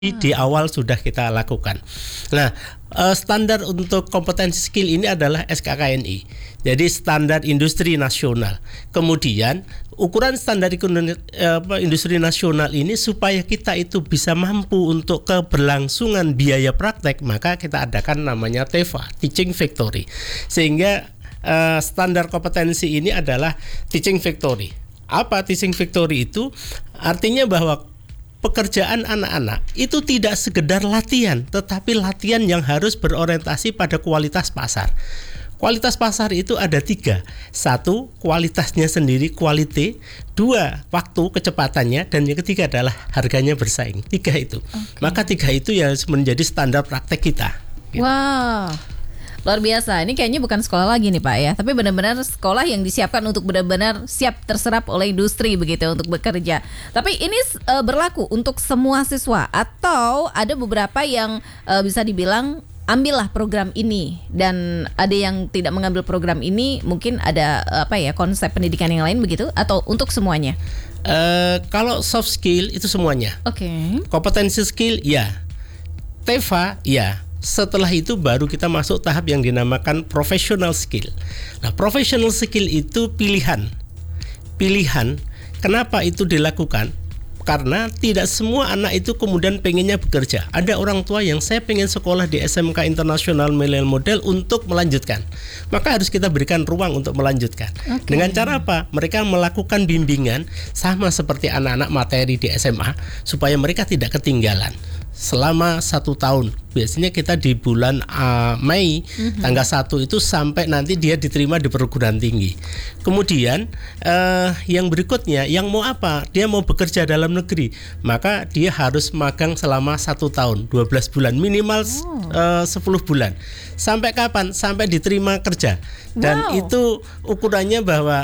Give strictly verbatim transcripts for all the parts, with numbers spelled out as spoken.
di awal sudah kita lakukan. Nah, eh, standar untuk kompetensi skill ini adalah S K K N I. Jadi standar industri nasional. Kemudian ukuran standar industri nasional ini supaya kita itu bisa mampu untuk keberlangsungan biaya praktek, maka kita adakan namanya T E F A, Teaching Factory. Sehingga eh, standar kompetensi ini adalah Teaching Factory. Apa Teaching Factory itu? Artinya bahwa pekerjaan anak-anak itu tidak sekedar latihan, tetapi latihan yang harus berorientasi pada kualitas pasar. Kualitas pasar itu ada tiga. Satu, kualitasnya sendiri, quality. Dua, waktu, kecepatannya. Dan yang ketiga adalah harganya bersaing. Tiga itu. Okay. Maka tiga itu yang menjadi standar praktek kita. Gitu. Wow, luar biasa. Ini kayaknya bukan sekolah lagi nih Pak ya, tapi benar-benar sekolah yang disiapkan untuk benar-benar siap terserap oleh industri begitu untuk bekerja. Tapi ini uh, berlaku untuk semua siswa atau ada beberapa yang uh, bisa dibilang ambillah program ini dan ada yang tidak mengambil program ini, mungkin ada uh, apa ya konsep pendidikan yang lain begitu atau untuk semuanya? Uh, kalau soft skill itu semuanya. Oke. Okay. Kompetensi skill ya. T E F A ya. Setelah itu baru kita masuk tahap yang dinamakan professional skill. Nah, professional skill itu pilihan. Pilihan, kenapa itu dilakukan? Karena tidak semua anak itu kemudian pengennya bekerja. Ada orang tua yang saya pengen sekolah di S M K Internasional Millennial Model untuk melanjutkan. Maka harus kita berikan ruang untuk melanjutkan. Okay. Dengan cara apa? Mereka melakukan bimbingan sama seperti anak-anak materi di S M A supaya mereka tidak ketinggalan. Selama satu tahun, biasanya kita di bulan uh, Mei mm-hmm. tanggal satu itu sampai nanti dia diterima di perguruan tinggi. Kemudian uh, yang berikutnya, yang mau apa? Dia mau bekerja dalam negeri, maka dia harus magang selama satu tahun, dua belas bulan minimal oh. uh, sepuluh bulan. Sampai kapan? Sampai diterima kerja. Dan wow. itu ukurannya bahwa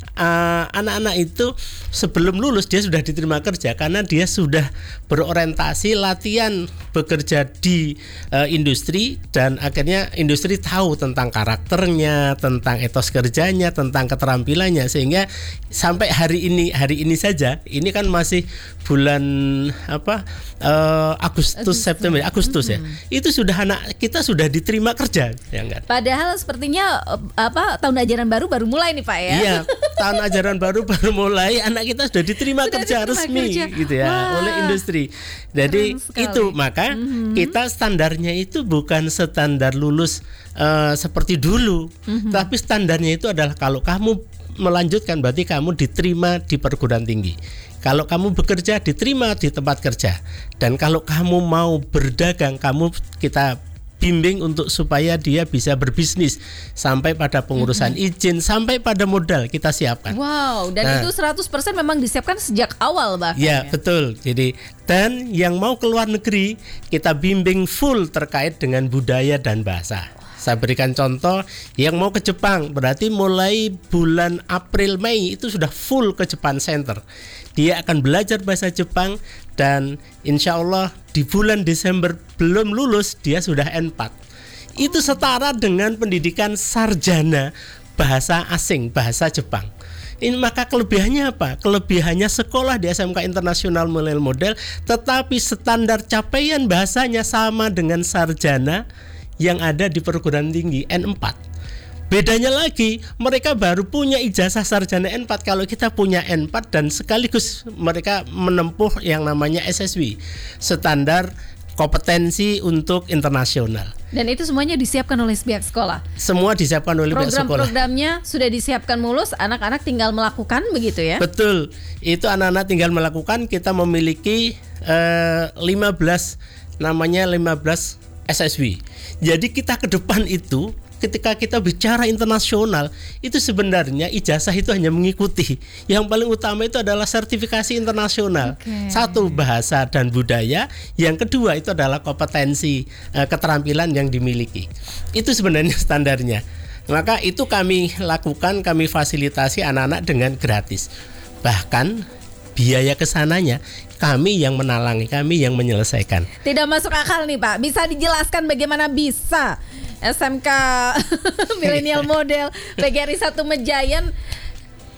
Uh, anak-anak itu sebelum lulus dia sudah diterima kerja karena dia sudah berorientasi latihan bekerja di uh, industri dan akhirnya industri tahu tentang karakternya, tentang etos kerjanya, tentang keterampilannya, sehingga sampai hari ini hari ini saja ini kan masih bulan apa uh, Agustus, Agustus September Agustus mm-hmm. ya itu sudah anak kita sudah diterima kerja ya enggak? Padahal sepertinya apa tahun ajaran baru baru mulai nih Pak ya? Iya. Tahun ajaran baru baru mulai anak kita sudah diterima sudah kerja diterima resmi kerja. Gitu ya. Wah. Oleh industri. Jadi itu maka mm-hmm. kita standarnya itu bukan standar lulus uh, seperti dulu, mm-hmm. tapi standarnya itu adalah kalau kamu melanjutkan berarti kamu diterima di perguruan tinggi. Kalau kamu bekerja diterima di tempat kerja. Dan kalau kamu mau berdagang kamu kita bimbing untuk supaya dia bisa berbisnis sampai pada pengurusan mm-hmm. izin sampai pada modal kita siapkan. Wow, dan nah, itu seratus persen memang disiapkan sejak awal bahkan. Ya, ya, betul. Jadi dan yang mau ke luar negeri kita bimbing full terkait dengan budaya dan bahasa. Saya berikan contoh, yang mau ke Jepang berarti mulai bulan April Mei itu sudah full ke Jepang Center. Dia akan belajar bahasa Jepang dan insya Allah di bulan Desember belum lulus dia sudah N empat. Itu setara dengan pendidikan sarjana bahasa asing, bahasa Jepang. Ini maka kelebihannya apa? Kelebihannya sekolah di S M K Internasional Millennial Model tetapi standar capaian bahasanya sama dengan sarjana yang ada di perguruan tinggi N empat. Bedanya lagi, mereka baru punya ijazah sarjana N empat kalau kita punya N empat dan sekaligus mereka menempuh yang namanya S S W, standar kompetensi untuk internasional. Dan itu semuanya disiapkan oleh pihak sekolah. Semua disiapkan oleh pihak sekolah. Program-programnya sudah disiapkan mulus, anak-anak tinggal melakukan begitu ya? Betul. Itu anak-anak tinggal melakukan. Kita memiliki eh, lima belas namanya lima belas S S W. Jadi kita ke depan itu ketika kita bicara internasional itu sebenarnya ijazah itu hanya mengikuti. Yang paling utama itu adalah sertifikasi internasional. Okay. Satu, bahasa dan budaya. Yang kedua itu adalah kompetensi eh, keterampilan yang dimiliki. Itu sebenarnya standarnya. Maka itu kami lakukan, kami fasilitasi anak-anak dengan gratis. Bahkan biaya kesananya kami yang menalangi, kami yang menyelesaikan. Tidak masuk akal nih Pak. Bisa dijelaskan bagaimana bisa S M K Millennial Model P G R I satu Mejayan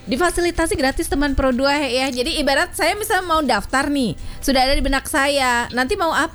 Difasilitasi gratis teman Pro dua ya. Jadi ibarat saya misalnya mau daftar nih, sudah ada di benak saya. Nanti mau apa?